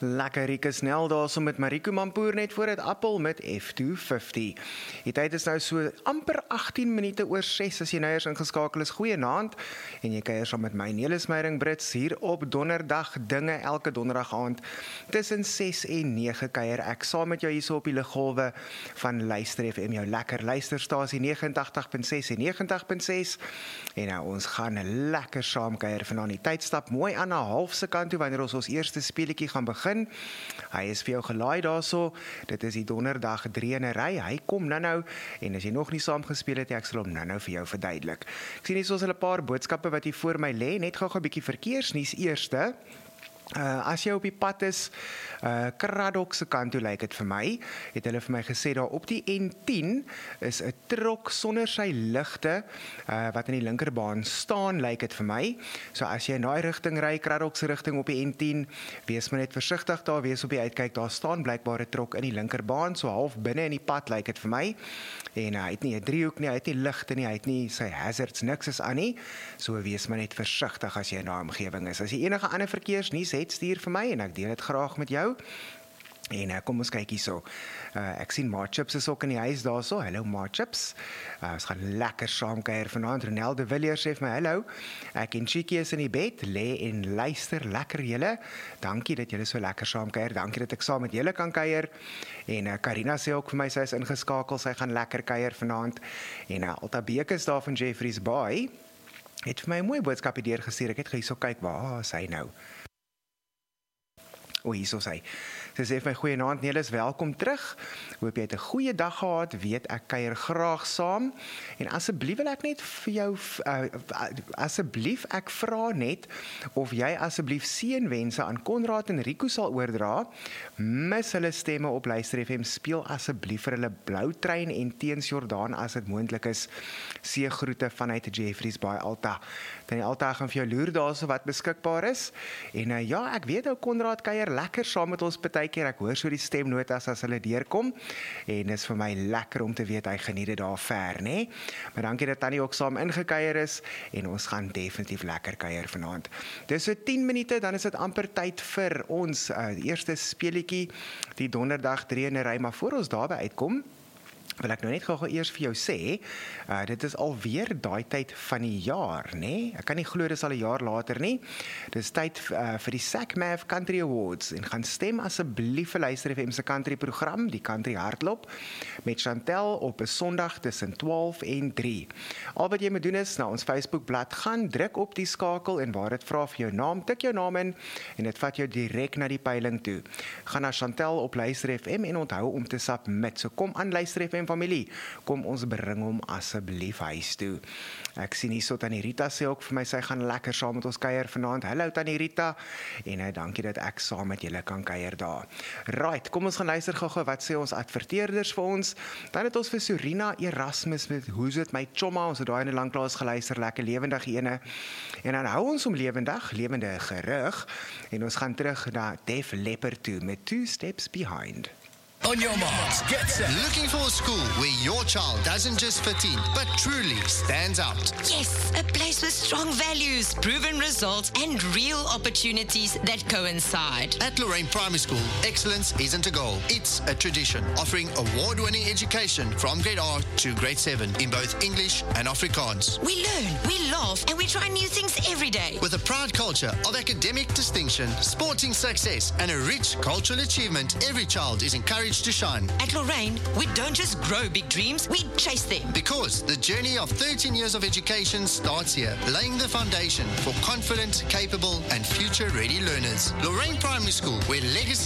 Lekker Rieke snel daar so met Mariko Mampoer net voor het appel met F250. Die tyd is nou so amper 18 minute oor 6 as jy nou eers ingeskakel is. Goeienaand en jy kuier saam met my Nelis Meyering Brits hier op donderdag dinge elke donderdag aand tussen 6 en 9 kuier ek saam met jou hier so op die liggolwe van Luister FM, jou lekker luisterstasie 89.6 en 90.6 en nou ons gaan lekker saam kuier vanaand. Die tyd stap mooi aan na half se kant toe wanneer ons eerste speletjie gaan begin. Hy is vir jou gelaai daarso. Dit is die donderdag 3 in 'n ry. Hy kom nou en as jy nog nie saam gespeel het, ek sal hom nou vir jou verduidelik. Ek sien hier so 'n paar boodskappe wat hier voor my lê. Net gou 'n bietjie verkeersnuus eerste. As jy op die pad is, Kraddock se kant toe lyk dit vir my, het hulle vir my gesê daar op die N10 is 'n trok sonder sy ligte wat in die linkerbaan staan, lyk dit vir my. So as jy in daai rigting ry, Kraddock se rigting op die N10, wees maar net versigtig daar, wees op die uitkyk, daar staan blykbaar 'n trok in die linkerbaan, so half binne in die pad lyk dit vir my. En hy het nie 'n driehoek nie, hy het nie ligte nie, hy het nie sy hazards, niks is aan nie. So wees maar net versigtig as jy in daai omgewing is. As jy enige ander verkeersnuus het, stuur vir my en ek deel dit graag met jou. En kom ons kyk hierso. Ek sien Maatchips is ook in die huis daarso. Hallo Maatchips. Ons gaan lekker saam kuier vanaand. Ronel de Villiers sê vir my hallo. Ek en Chikie is in die bed, lê en luister lekker julle. Dankie dat julle so lekker saam kuier. Dankie dat ek saam met julle kan kuier. En Karina sê ook vir my sy is ingeskakel, sy gaan lekker kuier vanaand. En Alta Beek is daar van Jeffreys Bay. Het vir my 'n mooi boodskap hier deurgestuur. Ek het hierso kyk, waar is hy nou? Hierso sy. Sy sê vir my goeienaand Nelis, welkom terug. Hoop jy het 'n goeie dag gehad. Weet ek kuier graag saam. En asseblief wil ek net vir jou asseblief ek vra net of jy asseblief seënwense aan Konrad en Rico sal oordra. Mis hulle stemme op Luister FM, speel asseblief vir hulle Blou Trein en teens Jordaan as dit moontlik is. Seëgroete vanuit Jeffreys Bay Alta. Dan die Alta gaan vir jou loer daarso wat beskikbaar is. En ja, ek weet ou Konrad kuier lekker saam met ons partykeer. Ek hoor so die stemnotas as hulle deurkom en dis vir my lekker om te weet hy geniet dit daar ver, né? Maar dankie dat Tannie ook saam ingekuier is en ons gaan definitief lekker kuier vanaand. Dis so 10 minute, dan is dit amper tyd vir ons eerste speletjie, die donderdag 3 in 'n ry, maar voor ons daarby uitkom, wil ek nou net gou eers vir jou sê, dit is alweer daai tyd van die jaar, né? Ek kan nie glo dis al 'n jaar later nie. Dis tyd vir die SACMAV Country Awards en gaan stem asseblief vir Luister FM se country program, die Country Hardloop, met Chantel op 'n Sondag tussen 12 en 3. Al wat jy moet doen is na ons Facebookblad gaan, druk op die skakel en waar dit vra vir jou naam, tik jou naam in en dit vat jou direk na die peiling toe. Gaan na Chantel op Luister FM en onthou om te submit. So kom aan Luister FM familie, kom ons bring hom asseblief huis toe. Ek sien hierso Tannie Rita sê ook vir my, sy gaan lekker saam met ons kuier vanaand. Hallo Tannie Rita, en dankie dat ek saam met julle kan kuier daar. Right, kom ons gaan luister gou-gou, wat sê ons adverteerders vir ons. Dan het ons vir Surina Erasmus met Hoe's It My Chomma, ons het daai in 'n lanklaas geluister, lekker lewendig ene. En dan hou ons om lewendig, lewende gerug, en ons gaan terug na Def Leppard toe met 2 Steps Behind. On your marks, get set. Looking for a school where your child doesn't just fit in, but truly stands out? Yes, a place with strong values, proven results, and real opportunities that coincide. At Lorraine Primary School, excellence isn't a goal, it's a tradition, offering award-winning education from grade R to grade 7 in both English and Afrikaans. We learn, we laugh, and we try new things every day. With a proud culture of academic distinction, sporting success, and a rich cultural achievement, every child is encouraged to shine. At Lorraine, we don't just grow big dreams, we chase them. Because the journey of 13 years of education starts here, laying the foundation for confident, capable, and future-ready learners. Lorraine Primary School, where legacy